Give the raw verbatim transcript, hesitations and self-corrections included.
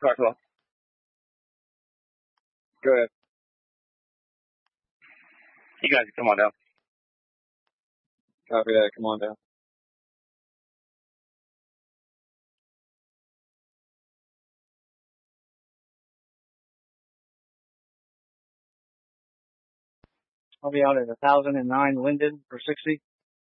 Talk to them. Go ahead. You guys come on down. Copy that. Come on down. I'll be out at one thousand nine Linden for sixty.